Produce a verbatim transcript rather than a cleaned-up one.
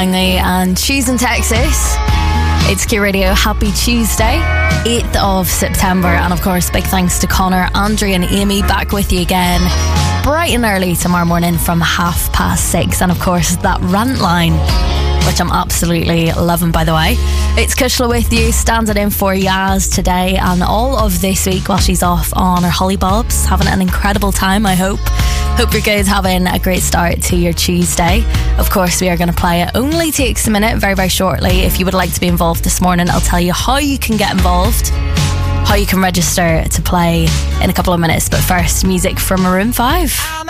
Langley and Cheese in Texas. It's Q Radio. Happy Tuesday, eighth of September. And of course, big thanks to Connor, Andrea and Amy, back with you again bright and early tomorrow morning from half past six. And of course, that rant line, which I'm absolutely loving, by the way. It's Kushla with you, standing in for Yaz today and all of this week while she's off on her hollybobs, having an incredible time, I hope. Hope you're guys having a great start to your Tuesday. Of course, we are going to play It Only Takes a Minute very, very shortly. If you would like to be involved this morning, I'll tell you how you can get involved, how you can register to play in a couple of minutes. But first, music from Maroon five.